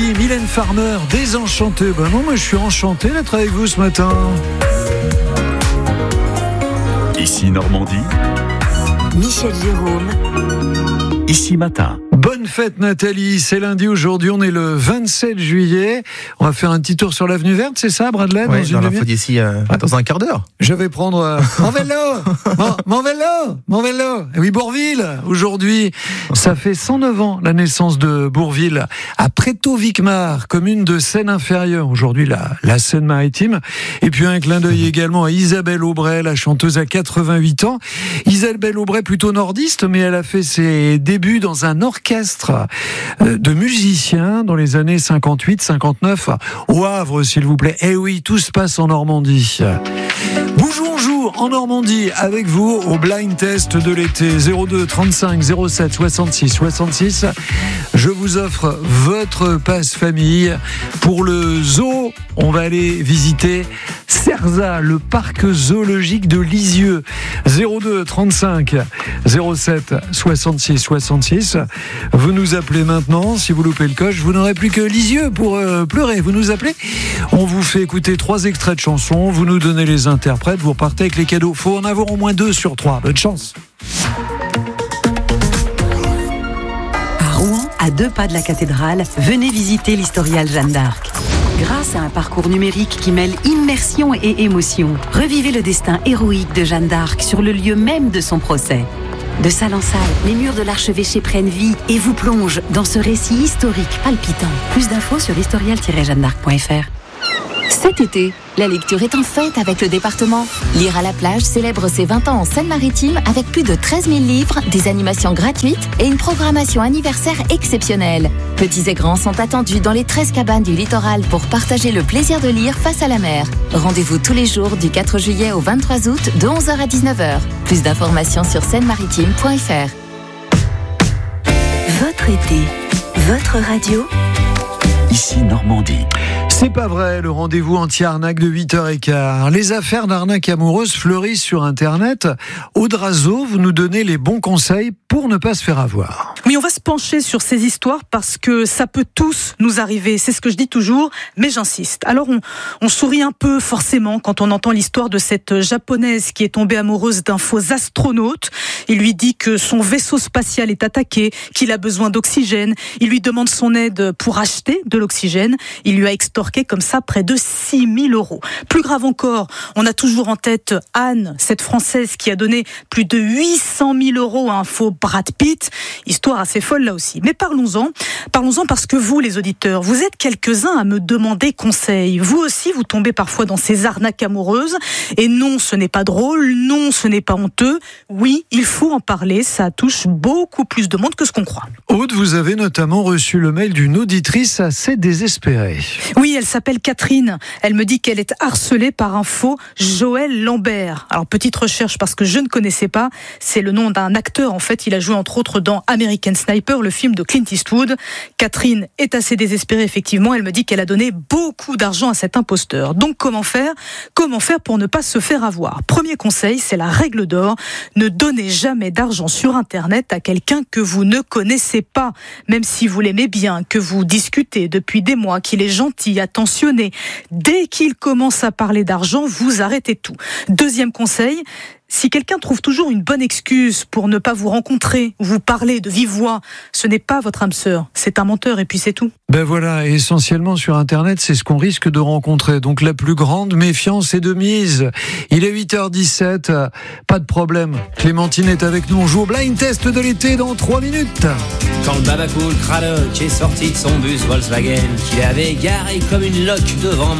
Normandie, Mylène Farmer, Désenchanté. Ben non, moi je suis enchanté d'être avec vous ce matin. Ici Normandie, Michel Jérôme. Ici Matin. Bonne fête Nathalie, c'est lundi aujourd'hui, on est le 27 juillet. On va faire un petit tour sur l'avenue verte, c'est ça Bradley? Oui, dans l'info d'ici dans un quart d'heure. Je vais prendre mon vélo, mon vélo. Et oui, Bourville, aujourd'hui, ça fait 109 ans la naissance de Bourville, à Prétot-Vicmar, commune de Seine-Inférieure, aujourd'hui la Seine-Maritime. Et puis un clin d'œil également à Isabelle Aubray, la chanteuse à 88 ans. Isabelle Aubray, plutôt nordiste, mais elle a fait ses débuts dans un orchestre de musiciens dans les années 58-59 au Havre, s'il vous plaît. Eh oui, tout se passe en Normandie. On joue en Normandie avec vous au blind test de l'été 02 35 07 66 66. Je vous offre votre passe famille pour le zoo. On va aller visiter Cerza, le parc zoologique de Lisieux. 02 35 07 66 66. Vous nous appelez maintenant. Si vous loupez le coche, vous n'aurez plus que Lisieux pour pleurer. Vous nous appelez. On vous fait écouter 3 extraits de chansons. Vous nous donnez les interprètes. Vous repartez avec les cadeaux. Faut en avoir au moins 2 sur 3. Bonne chance. À Rouen, à 2 pas de la cathédrale, venez visiter l'historial Jeanne d'Arc. Grâce à un parcours numérique qui mêle immersion et émotion, revivez le destin héroïque de Jeanne d'Arc sur le lieu même de son procès. De salle en salle, les murs de l'archevêché prennent vie et vous plongent dans ce récit historique palpitant. Plus d'infos sur historial-jeannedarc.fr. Cet été, la lecture est en fête avec le département. Lire à la plage célèbre ses 20 ans en Seine-Maritime avec plus de 13 000 livres, des animations gratuites et une programmation anniversaire exceptionnelle. Petits et grands sont attendus dans les 13 cabanes du littoral pour partager le plaisir de lire face à la mer. Rendez-vous tous les jours du 4 juillet au 23 août de 11h à 19h. Plus d'informations sur seine-maritime.fr. Votre été, votre radio. Ici Normandie. C'est pas vrai, le rendez-vous anti-arnaque de 8h15. Les affaires d'arnaque amoureuse fleurissent sur Internet. Audrazo, vous nous donnez les bons conseils pour ne pas se faire avoir. Oui, on va se pencher sur ces histoires parce que ça peut tous nous arriver. C'est ce que je dis toujours, mais j'insiste. Alors on sourit un peu forcément quand on entend l'histoire de cette japonaise qui est tombée amoureuse d'un faux astronaute. Il lui dit que son vaisseau spatial est attaqué, qu'il a besoin d'oxygène. Il lui demande son aide pour acheter de l'oxygène. Il lui a extorqué comme ça près de 6 000 €. Plus grave encore, on a toujours en tête Anne, cette Française qui a donné plus de 800 000 € à un faux Brad Pitt. Histoire assez folle là aussi. Mais parlons-en parce que vous, les auditeurs, vous êtes quelques-uns à me demander conseil. Vous aussi, vous tombez parfois dans ces arnaques amoureuses. Et non, ce n'est pas drôle. Non, ce n'est pas honteux. Oui, il faut en parler. Ça touche beaucoup plus de monde que ce qu'on croit. Aude, vous avez notamment reçu le mail d'une auditrice assez désespérée. Oui, elle s'appelle Catherine. Elle me dit qu'elle est harcelée par un faux Joël Lambert. Alors, petite recherche parce que je ne connaissais pas. C'est le nom d'un acteur. En fait, il a joué entre autres dans American Sniper, le film de Clint Eastwood. Catherine est assez désespérée, effectivement. Elle me dit qu'elle a donné beaucoup d'argent à cet imposteur. Donc, comment faire pour ne pas se faire avoir? Premier conseil, c'est la règle d'or. Ne donnez jamais d'argent sur Internet à quelqu'un que vous ne connaissez pas. Même si vous l'aimez bien, que vous discutez depuis des mois, qu'il est gentil, attentionné. Dès qu'il commence à parler d'argent, vous arrêtez tout. Deuxième conseil, si quelqu'un trouve toujours une bonne excuse pour ne pas vous rencontrer ou vous parler de vive voix, ce n'est pas votre âme sœur, c'est un menteur et puis c'est tout. Ben voilà, essentiellement sur Internet, c'est ce qu'on risque de rencontrer. Donc la plus grande méfiance est de mise. Il est 8h17, pas de problème. Clémentine est avec nous, on joue au blind test de l'été dans 3 minutes. Quand le babacool Craddock est sorti de son bus Volkswagen, qu'il avait garé comme une loque devant